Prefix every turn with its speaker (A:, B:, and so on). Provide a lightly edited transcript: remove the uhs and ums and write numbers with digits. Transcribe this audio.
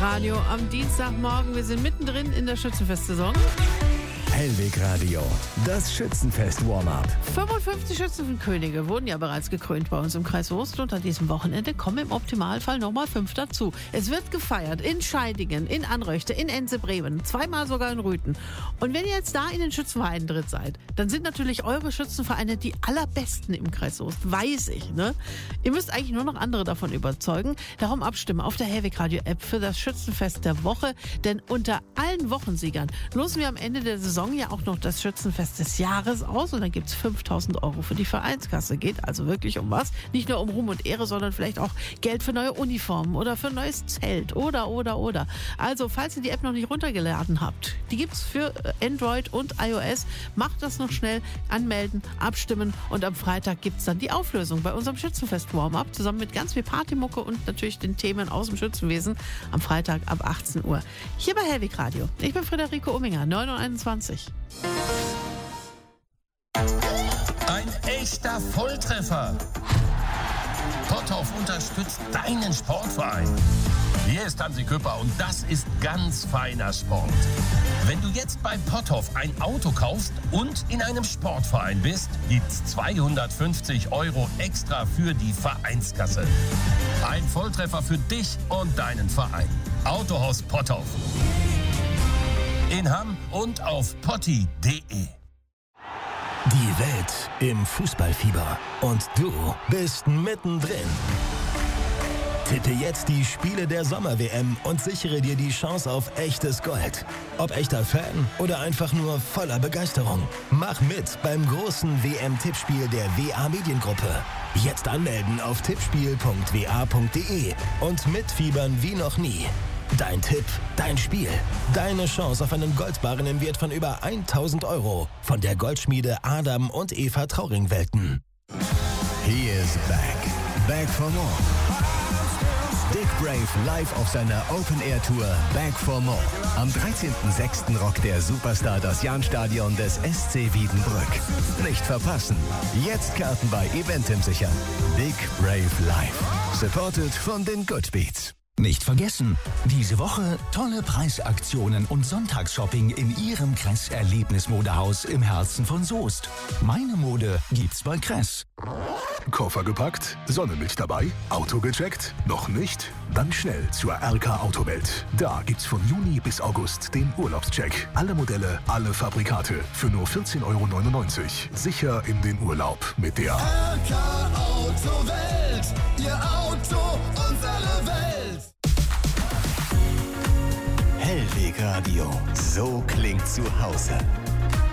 A: Radio am Dienstagmorgen. Wir sind mittendrin in der Schützenfestsaison.
B: Hellweg Radio, das Schützenfest-Warm-up.
A: 55 Schützenkönige wurden ja bereits gekrönt bei uns im Kreis Soest und an diesem Wochenende kommen im Optimalfall nochmal 5 dazu. Es wird gefeiert in Scheidingen, in Anröchte, in Ense-Bremen, zweimal sogar in Rüthen. Und wenn ihr jetzt da in den Schützenvereinen drin seid, dann sind natürlich eure Schützenvereine die allerbesten im Kreis Soest, weiß ich, ne? Ihr müsst eigentlich nur noch andere davon überzeugen. Darum abstimmen auf der Hellweg Radio-App für das Schützenfest der Woche, denn unter allen Wochensiegern losen wir am Ende der Saison ja auch noch das Schützenfest des Jahres aus und dann gibt es 5.000 € für die Vereinskasse. Geht also wirklich um was. Nicht nur um Ruhm und Ehre, sondern vielleicht auch Geld für neue Uniformen oder für ein neues Zelt oder. Also, falls ihr die App noch nicht runtergeladen habt, die gibt es für Android und iOS. Macht das noch schnell, anmelden, abstimmen und am Freitag gibt es dann die Auflösung bei unserem Schützenfest-Warm-up zusammen mit ganz viel Partymucke und natürlich den Themen aus dem Schützenwesen am Freitag ab 18 Uhr. Hier bei Hellweg Radio. Ich bin Friederike Umminger, 9:21 Uhr.
C: Ein echter Volltreffer. Potthoff unterstützt deinen Sportverein. Hier ist Hansi Küpper und das ist ganz feiner Sport. Wenn du jetzt bei Potthoff ein Auto kaufst und in einem Sportverein bist, gibt's 250 € extra für die Vereinskasse. Ein Volltreffer für dich und deinen Verein. Autohaus Potthoff. In Hamm und auf potti.de.
B: Die Welt im Fußballfieber und du bist mittendrin. Tippe jetzt die Spiele der Sommer-WM und sichere dir die Chance auf echtes Gold. Ob echter Fan oder einfach nur voller Begeisterung. Mach mit beim großen WM-Tippspiel der WA Mediengruppe. Jetzt anmelden auf tippspiel.wa.de und mitfiebern wie noch nie. Dein Tipp, dein Spiel, deine Chance auf einen Goldbarren im Wert von über 1.000 € von der Goldschmiede Adam und Eva Trauring-Welten.
D: He is back. Back for more. Dick Brave live auf seiner Open-Air-Tour Back for More. Am 13.06. rockt der Superstar das Jahnstadion des SC Wiedenbrück. Nicht verpassen. Jetzt Karten bei Eventim sichern. Dick Brave live. Supported von den Good Beats.
E: Nicht vergessen, diese Woche tolle Preisaktionen und Sonntagsshopping in Ihrem Kress Erlebnismodehaus im Herzen von Soest. Meine Mode gibt's bei Kress.
F: Koffer gepackt? Sonnenmilch dabei? Auto gecheckt? Noch nicht? Dann schnell zur RK Autowelt. Da gibt's von Juni bis August den Urlaubscheck. Alle Modelle, alle Fabrikate für nur 14,99 €. Sicher in den Urlaub mit der
G: RK Autowelt. Ihr Auto, unsere Welt.
D: Hellweg Radio. So klingt zu Hause.